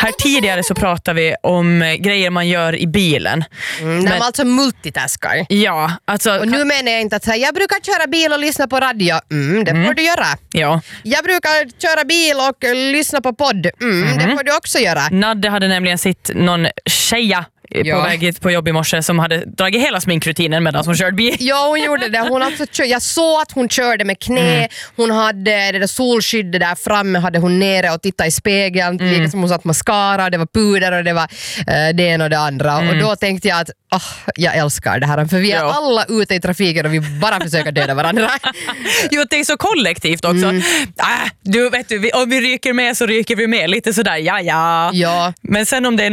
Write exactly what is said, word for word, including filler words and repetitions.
Här tidigare så pratade vi om grejer man gör i bilen. Mm, när man alltså multitaskar. Ja, alltså... Och nu menar jag inte att säga, jag brukar köra bil och lyssna på radio. Mm, det Mm. får du göra. Ja. Jag brukar köra bil och lyssna på podd. Mm, Mhm. det får du också göra. Nadde hade nämligen sitt någon tjeja på Ja. väg hit på jobb i morse som hade dragit hela sminkrutinen medan hon körde bil. Ja, hon gjorde det. Hon alltså kör, jag såg att hon körde med knä. Mm. Hon hade det där solskyddet där framme, hade hon nere och tittade i spegeln. Mm. Lika som hon satt mascara, det var puder och det var uh, det ena och det andra. Mm. Och då tänkte jag att oh, jag älskar det här. För vi är Ja. alla ute i trafiken och vi bara försöker döda varandra. Jo, det är så kollektivt också. Mm. Ah, du vet du, vi, om vi ryker med så ryker vi med. Lite sådär, ja ja. Ja. Men sen om det är